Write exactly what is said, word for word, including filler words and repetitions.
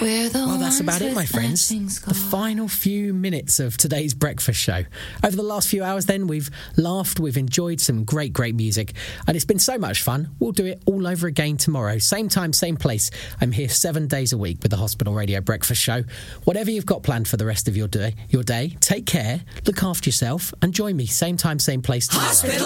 Well, that's about it, my friends. The final few minutes of today's breakfast show. Over the last few hours, then, we've laughed, we've enjoyed some great, great music, and it's been so much fun. We'll do it all over again tomorrow. Same time, same place. I'm here seven days a week with the Hospital Radio Breakfast Show. Whatever you've got planned for the rest of your day, your day, take care, look after yourself, and join me same time, same place tomorrow. Hospital.